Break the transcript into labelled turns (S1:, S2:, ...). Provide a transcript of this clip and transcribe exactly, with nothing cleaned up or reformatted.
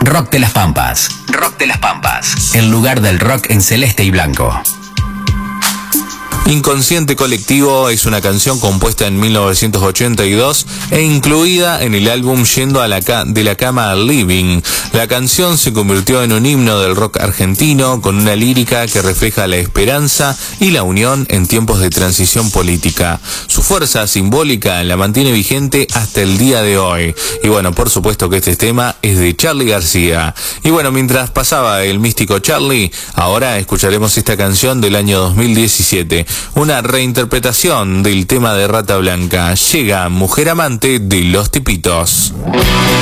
S1: Rock de las Pampas. Rock de las Pampas. El lugar del rock en celeste y blanco.
S2: Inconsciente Colectivo es una canción compuesta en mil novecientos ochenta y dos e incluida en el álbum Yendo a la ca de la cama al living. La canción se convirtió en un himno del rock argentino con una lírica que refleja la esperanza y la unión en tiempos de transición política. Su fuerza simbólica la mantiene vigente hasta el día de hoy. Y bueno, por supuesto que este tema es de Charly García. Y bueno, mientras pasaba el místico Charly, ahora escucharemos esta canción del año dos mil diecisiete. Una reinterpretación del tema de Rata Blanca. Llega Mujer Amante de Los Tipitos.